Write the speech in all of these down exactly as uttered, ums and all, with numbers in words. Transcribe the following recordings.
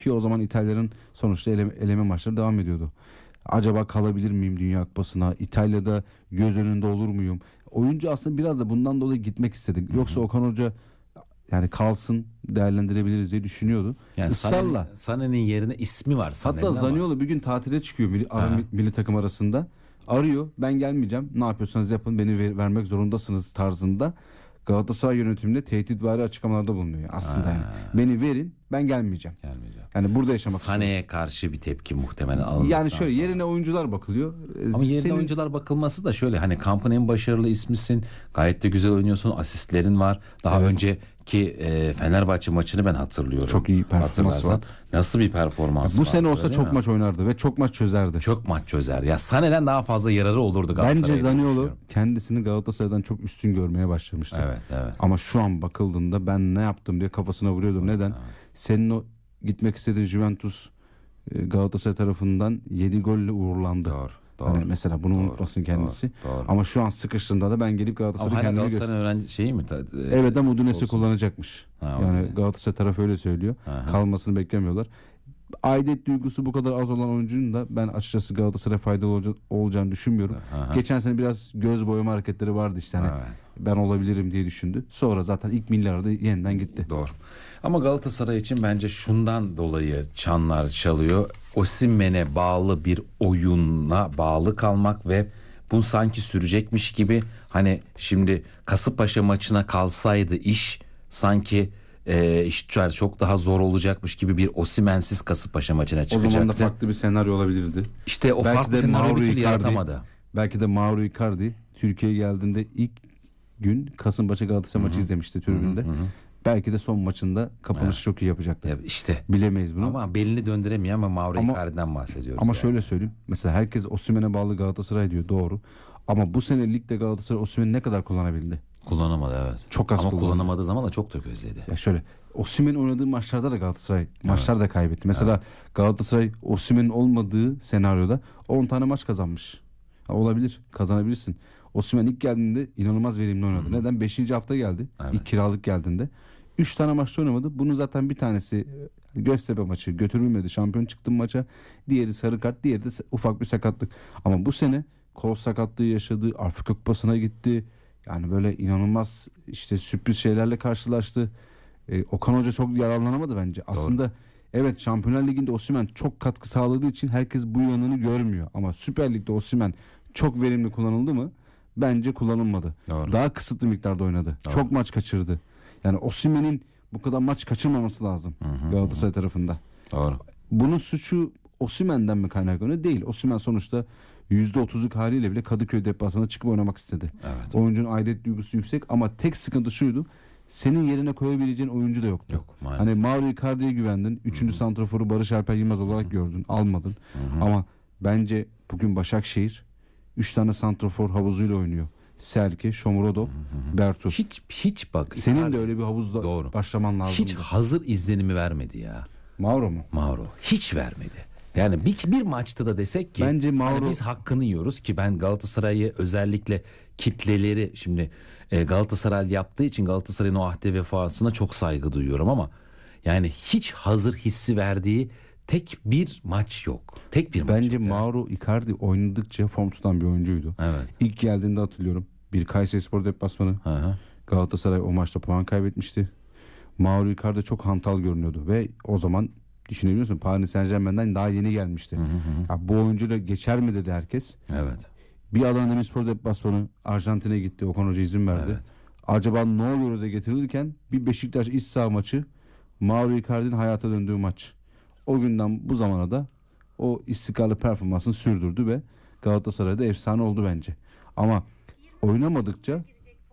Ki o zaman İtalya'nın sonuçta eleme, eleme maçları devam ediyordu. Acaba kalabilir miyim Dünya Kupası'na? İtalya'da göz önünde olur muyum? Oyuncu aslında biraz da bundan dolayı gitmek istedi. Hı Yoksa hı. Okan Hoca yani kalsın değerlendirebiliriz diye düşünüyordu. Yani Sané'nin Israrla. Sané'nin yerine ismi var Hatta Sané'nin ama. Zaniolo bir gün tatile çıkıyor milli, ara- Aha. milli takım arasında. Arıyor, ben gelmeyeceğim. Ne yapıyorsanız yapın, beni ver- vermek zorundasınız tarzında. Galatasaray yönetiminde tehditvari açıklamalarda bulunuyor aslında yani. Ha, Beni verin, ben gelmeyeceğim. gelmeyeceğim. Yani burada yaşamak istiyorum. Sané'ye karşı bir tepki muhtemelen alındıktan Yani şöyle sonra. yerine oyuncular bakılıyor. Ee, Ama yerine Senin oyuncular bakılması da şöyle, hani kampın en başarılı ismisin. Gayet de güzel oynuyorsun. Asistlerin var. Daha Evet. önceki e, Fenerbahçe maçını ben hatırlıyorum. Çok iyi performans Hatırlarsan. var. Nasıl bir performans bu var sene orada, olsa değil çok mi? maç oynardı ve çok maç çözerdi. Çok maç çözer. Ya Sané'den daha fazla yararı olurdu Galatasaray'a Bence diye Zaniolo düşünüyorum. kendisini Galatasaray'dan çok üstün görmeye başlamıştı. Evet, evet. Ama şu an bakıldığında ben ne yaptım diye kafasına vuruyordu. Neden? Senin o gitmek istediğin Juventus e, Galatasaray tarafından yedi golle uğurlandı. Doğru. Doğru. Hani mesela bunu Doğru, unutmasın kendisi. Doğru, doğru. Ama şu an sıkıştığında da ben gelip Ama Galatasaray'ı hala kendime Galatasaray'ın göster. öğrenci şeyi mi? ta- e, Evet ama Udinese olsun. kullanacakmış. Ha, Yani Udine. Galatasaray tarafı öyle söylüyor. Aha. Kalmasını beklemiyorlar. Aidiyet duygusu bu kadar az olan oyuncunun da ben açıkçası Galatasaray'a faydalı olca- olacağını düşünmüyorum. Aha. Geçen sene biraz göz boyama hareketleri vardı işte hani Evet. ben olabilirim diye düşündü. Sonra zaten ilk milyarda yeniden gitti. Doğru. Ama Galatasaray için bence şundan dolayı çanlar çalıyor. Osimhen'e bağlı bir oyuna bağlı kalmak ve bu sanki sürecekmiş gibi, hani şimdi Kasımpaşa maçına kalsaydı iş sanki e, işler çok daha zor olacakmış gibi bir Osimhen'siz Kasımpaşa maçına O çıkacaktı. zaman da farklı bir senaryo olabilirdi. İşte o Belki farklı de senaryo Mauro bir türlü Icardi- yaratamadı. Belki de Mauro Icardi Türkiye'ye geldiğinde ilk gün Kasımpaşa Galatasaray maçı izlemişti tribünde. Belki de son maçında kapanışı çok iyi yapacaktı. Ya işte. Bilemeyiz bunu. Ama belini döndüremiyor, ama Mauro Ama- Icardi'den bahsediyoruz. Ama yani. şöyle söyleyeyim. Mesela herkes Osimhen'e bağlı Galatasaray diyor. Doğru. Ama bu sene ligde Galatasaray Osimhen'i ne kadar kullanabildi? Kullanamadı, evet. Çok az Ama kullandı. kullanamadığı zaman da çok da gözledi. Ya şöyle Osimhen oynadığı maçlarda da Galatasaray maçlar da kaybetti. Mesela Galatasaray Osimhen'in olmadığı senaryoda on tane maç kazanmış. Ha, olabilir. Kazanabilirsin. Osimhen ilk geldiğinde inanılmaz verimli oynadı. Neden? Beşinci hafta geldi. Evet. İlk kiralık geldiğinde. Üç tane maçta oynamadı. Bunun zaten bir tanesi e, Göztepe maçı götürülmedi. Şampiyon çıktı maça. Diğeri sarı kart. Diğeri de sa- ufak bir sakatlık. Ama bu sene kol sakatlığı yaşadı. Afrika Kupası'na gitti. Yani böyle inanılmaz işte sürpriz şeylerle karşılaştı. E, Okan Hoca çok yararlanamadı bence. Aslında evet Şampiyonlar Ligi'nde Osimhen çok katkı sağladığı için herkes bu yanını görmüyor. Ama Süper Lig'de Osimhen çok verimli kullanıldı mı? Bence kullanılmadı. Doğru. Daha kısıtlı miktarda oynadı. Doğru. Çok maç kaçırdı. Yani Osimhen'in bu kadar maç kaçırmaması lazım Galatasaray tarafında. Doğru. Bunun suçu Osimhen'den mi kaynaklanıyor? Değil. Osimhen sonuçta yüzde otuzluk haliyle bile Kadıköy deplasmanına çıkıp oynamak istedi. Evet. Oyuncunun aidiyet duygusu yüksek ama tek sıkıntı şuydu. Senin yerine koyabileceğin oyuncu da yoktu. Yok, maalesef. Hani Mauro Icardi'ye güvendin. Üçüncü santraforu Barış Alper Yılmaz olarak gördün. Almadın. Ama bence bugün Başakşehir üç tane santrafor havuzuyla oynuyor. Selke, Shomurodov, Bertu. Hiç hiç bak. Senin Icardi- de öyle bir havuzda Doğru. başlaman lazım. Hiç hazır izlenimi vermedi ya. Mauro mu? Mauro. Hiç vermedi. Yani bir, bir maçta da desek ki Bence Mauro- hani biz hakkını yiyoruz ki, ben Galatasaray'ı özellikle kitleleri, şimdi e, Galatasaray yaptığı için Galatasaray'ın o ahde vefasına çok saygı duyuyorum, ama yani hiç hazır hissi verdiği tek bir maç yok. Tek bir maç Bence yok. yani. Mauro Icardi oynadıkça form tutan bir oyuncuydu. Evet. İlk geldiğinde hatırlıyorum. Bir Kayserispor deplasmanı. Hı hı. Galatasaray o maçta puan kaybetmişti. Mauro Icardi çok hantal görünüyordu ve o zaman düşünebiliyor musun? Paris Saint-Germain'den daha yeni gelmişti. Ya bu oyuncuyla geçer mi dedi herkes. Evet. Bir Adana Demirspor deplasmanı Arjantin'e gitti. Okan Hoca izin verdi. Evet. Acaba ne oluyoruz'a getirilirken bir Beşiktaş iç saha maçı, Mauro Icardi'nin hayata döndüğü maç. O günden bu zamana da o istikrarlı performansını sürdürdü ve Galatasaray'da efsane oldu bence. Ama oynamadıkça,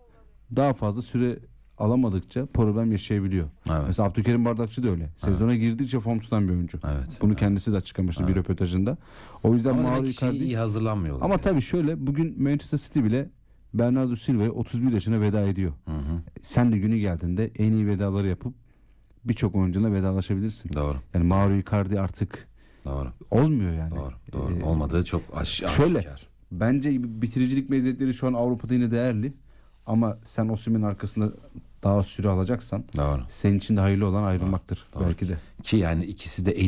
daha fazla süre alamadıkça problem yaşayabiliyor. Evet. Mesela Abdülkerim Bardakçı da öyle. Sezona girdikçe form tutan bir oyuncu. Evet. Bunu kendisi de açıklamıştı bir röportajında. O yüzden Ama Mauro demek ki şey Icardi... iyi hazırlanmıyorlar. Ama yani. tabii şöyle, bugün Manchester City bile Bernardo Silva'ya otuz bir yaşına veda ediyor. Hı hı. Sen de günü geldiğinde en iyi vedaları yapıp birçok oyuncuna vedalaşabilirsin. Doğru. Yani Mauro Icardi artık Doğru. olmuyor yani. Doğru. Doğru. Ee, Olmadığı çok aş- Şöyle, aşikar. bence bitiricilik meziyetleri şu an Avrupa'da yine değerli. Ama sen Osimhen'in arkasında daha süre alacaksan Doğru. senin için de hayırlı olan ayrılmaktır Doğru. belki de. Ki yani ikisi de en